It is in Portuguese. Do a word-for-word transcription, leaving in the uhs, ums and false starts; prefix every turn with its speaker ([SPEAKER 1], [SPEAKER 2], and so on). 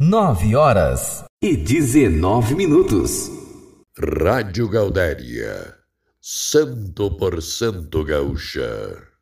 [SPEAKER 1] nove horas
[SPEAKER 2] e dezenove minutos.
[SPEAKER 3] Rádio Gaudéria, cem por cento gaúcha.